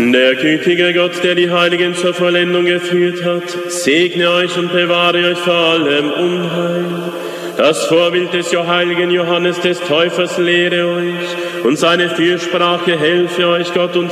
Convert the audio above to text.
Der gütige Gott, der die Heiligen zur Vollendung geführt hat, segne euch und bewahre euch vor allem Unheil. Das Vorbild des heiligen Johannes des Täufers lehre euch und seine Fürsprache helfe euch, Gott und